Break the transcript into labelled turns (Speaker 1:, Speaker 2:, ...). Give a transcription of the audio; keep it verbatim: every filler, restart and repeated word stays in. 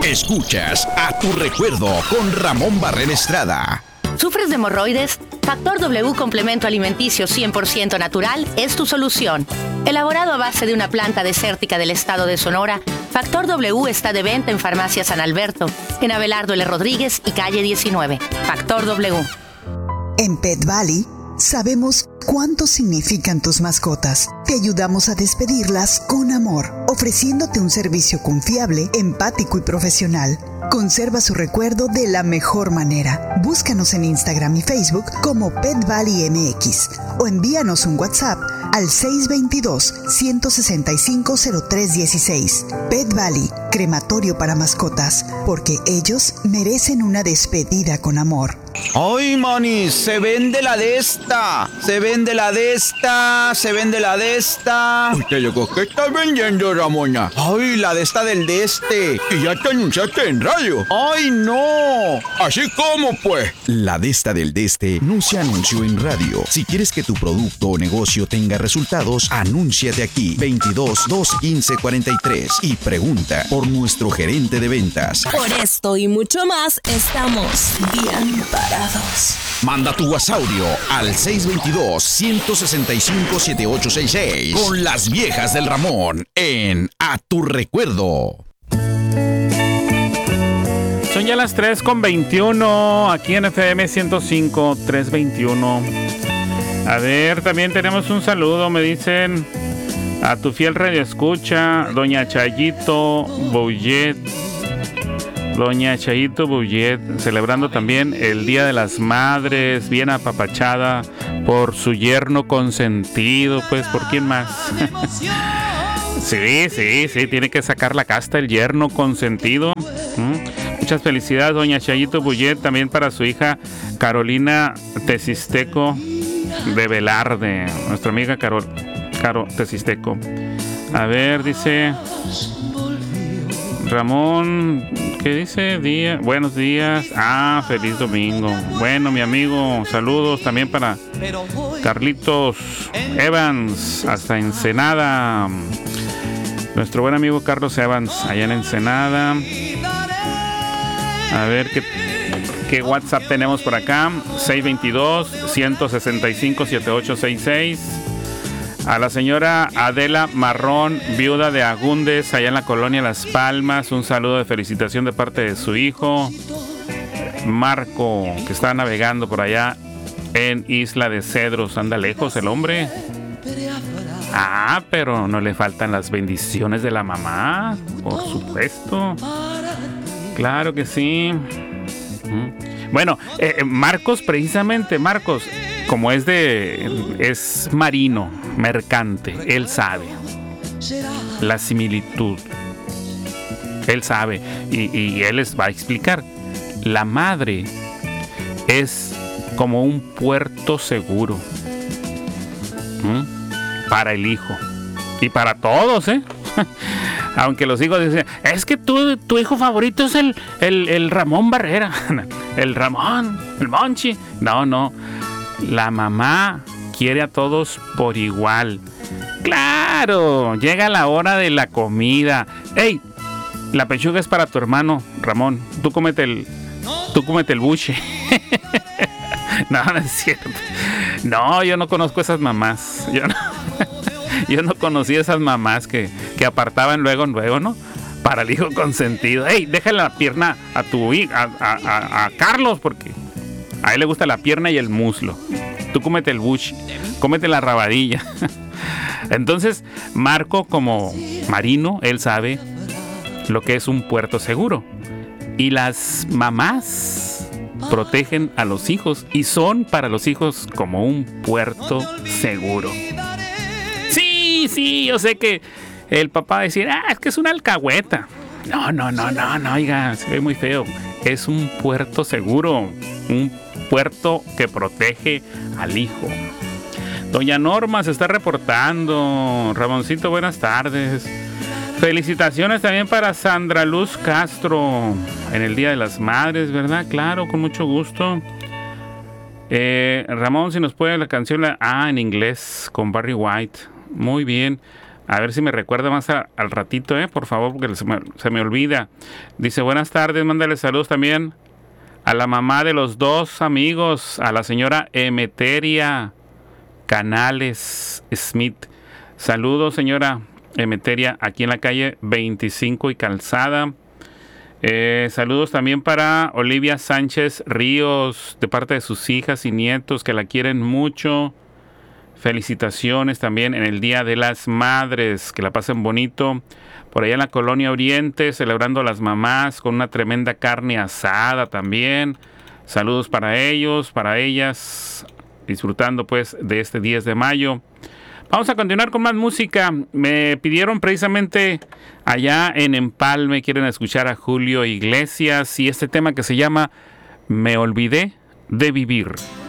Speaker 1: Escuchas A Tu Recuerdo con Ramón Barrera Estrada.
Speaker 2: ¿Sufres de hemorroides? Factor W Complemento Alimenticio cien por ciento natural es tu solución. Elaborado a base de una planta desértica del estado de Sonora, Factor W está de venta en Farmacia San Alberto, en Abelardo L. Rodríguez y calle diecinueve. Factor W.
Speaker 3: En Pet Valley sabemos cuánto significan tus mascotas. Te ayudamos a despedirlas con amor, ofreciéndote un servicio confiable, empático y profesional. Conserva su recuerdo de la mejor manera. Búscanos en Instagram y Facebook como Pet Valley M X o envíanos un WhatsApp al seis dos dos, uno seis cinco, cero tres uno seis. Pet Valley, crematorio para mascotas, porque ellos merecen una despedida con amor.
Speaker 4: ¡Ay, manis! Se vende la de esta. Se vende la de esta. Se vende la de esta.
Speaker 5: Usted dijo, ¿qué estás vendiendo, Ramona?
Speaker 4: ¡Ay, la de esta del de este!
Speaker 5: Y ya te anunciaste en radio.
Speaker 4: ¡Ay, no!
Speaker 5: ¿Así como, pues?
Speaker 1: La de esta del de este no se anunció en radio. Si quieres que tu producto o negocio tenga resultados, anúnciate aquí. veintidós, dos quince, cuarenta y tres y pregunta por nuestro gerente de ventas.
Speaker 6: Por esto y mucho más, estamos bien parados.
Speaker 1: Manda tu WhatsApp audio al seis dos dos, uno seis cinco, siete ocho seis seis con las viejas del Ramón en A Tu Recuerdo.
Speaker 7: Son ya las tres con veintiuno aquí en F M ciento cinco, trescientos veintiuno. A ver, también tenemos un saludo, me dicen, a tu fiel radio escucha, doña Chayito Boullet. Doña Chayito Boullet, celebrando también el Día de las Madres, bien apapachada por su yerno consentido, pues, ¿por quién más? Sí, sí, sí, tiene que sacar la casta el yerno consentido. ¿Mm? Muchas felicidades, doña Chayito Boullet, también para su hija Carolina Tesisteco de Velarde, nuestra amiga Carol, Caro Tesisteco. A ver, dice Ramón, ¿qué dice? Día, buenos días. Ah, feliz domingo. Bueno, mi amigo, saludos también para Carlitos Evans, hasta Ensenada. Nuestro buen amigo Carlos Evans, allá en Ensenada. A ver, ¿qué, qué WhatsApp tenemos por acá? seis dos dos, uno seis cinco, siete ocho seis seis. A la señora Adela Marrón, viuda de Agúndez, allá en la colonia Las Palmas, un saludo de felicitación de parte de su hijo Marco, que está navegando por allá en Isla de Cedros. Anda lejos el hombre. Ah, pero no le faltan las bendiciones de la mamá, por supuesto. Claro que sí. Bueno, eh, Marcos, precisamente, Marcos, como es de, es marino, mercante, él sabe la similitud. Él sabe y, y él les va a explicar. La madre es como un puerto seguro. ¿Mm? Para el hijo y para todos, ¿eh? Aunque los hijos dicen, es que tú, tu hijo favorito es el, el, el Ramón Barrera, el Ramón, el Monchi. No, no, la mamá quiere a todos por igual. Claro, llega la hora de la comida. Ey, la pechuga es para tu hermano Ramón, tú cómete el, tú cómete el buche. No, no es cierto. No, yo no conozco esas mamás. Yo no, yo no conocí esas mamás que, que apartaban luego, luego, ¿no? Para el hijo consentido. Ey, déjale la pierna a tu hijo, a, a, a, a Carlos, porque a él le gusta la pierna y el muslo. Tú cómete el bush, cómete la rabadilla. Entonces, Marco, como marino, él sabe lo que es un puerto seguro. Y las mamás protegen a los hijos y son para los hijos como un puerto seguro. Sí, sí, yo sé que el papá va a decir, ah, es que es una alcahueta. No, no, no, no, no, oiga, se ve muy feo. Es un puerto seguro, un puerto que protege al hijo. Doña Norma se está reportando. Ramoncito, buenas tardes. Felicitaciones también para Sandra Luz Castro en el Día de las Madres, ¿verdad? Claro, con mucho gusto. Eh, Ramón, si nos puede la canción, la, ah, en inglés, con Barry White. Muy bien. A ver si me recuerda más a, al ratito, ¿eh? Por favor, porque se me, se me olvida. Dice, buenas tardes, mándale saludos también a la mamá de los dos amigos, a la señora Emeteria Canales Smith. Saludos, señora Emeteria, aquí en la calle veinticinco y Calzada. Eh, saludos también para Olivia Sánchez Ríos, de parte de sus hijas y nietos que la quieren mucho. Felicitaciones también en el Día de las Madres, que la pasen bonito. Por allá en la Colonia Oriente, celebrando a las mamás con una tremenda carne asada también. Saludos para ellos, para ellas, disfrutando pues de este diez de mayo. Vamos a continuar con más música. Me pidieron precisamente allá en Empalme, quieren escuchar a Julio Iglesias y este tema que se llama Me olvidé de vivir.